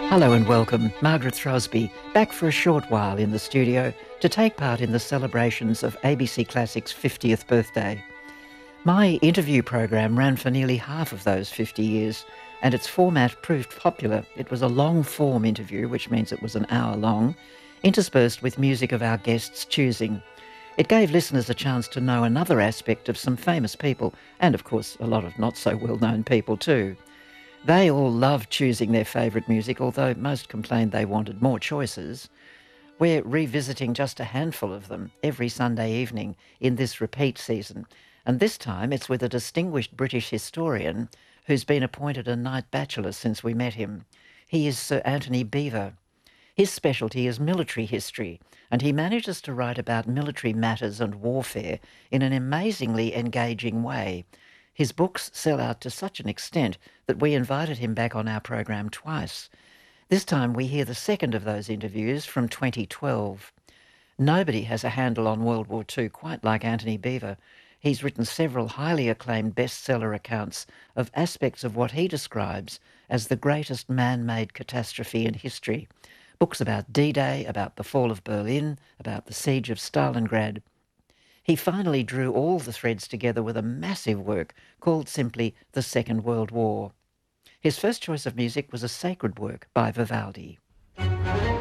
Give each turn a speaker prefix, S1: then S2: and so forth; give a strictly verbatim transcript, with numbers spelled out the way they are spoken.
S1: Hello and welcome. Margaret Throsby, back for a short while in the studio to take part in the celebrations of A B C Classic's fiftieth birthday. My interview program ran for nearly half of those fifty years, and its format proved popular. It was a long-form interview, which means it was an hour long, interspersed with music of our guests' choosing. It gave listeners a chance to know another aspect of some famous people, and of course a lot of not-so-well-known people too. They all loved choosing their favourite music, although most complained they wanted more choices. We're revisiting just a handful of them every Sunday evening in this repeat season, and this time it's with a distinguished British historian who's been appointed a Knight Bachelor since we met him. He is Sir Anthony Beevor. His specialty is military history, and he manages to write about military matters and warfare in an amazingly engaging way. His books sell out to such an extent that we invited him back on our program twice. This time we hear the second of those interviews from twenty twelve. Nobody has a handle on World War Two quite like Anthony Beevor. He's written several highly acclaimed bestseller accounts of aspects of what he describes as the greatest man-made catastrophe in history. Books about D-Day, about the fall of Berlin, about the siege of Stalingrad. He finally drew all the threads together with a massive work called simply The Second World War. His first choice of music was a sacred work by Vivaldi.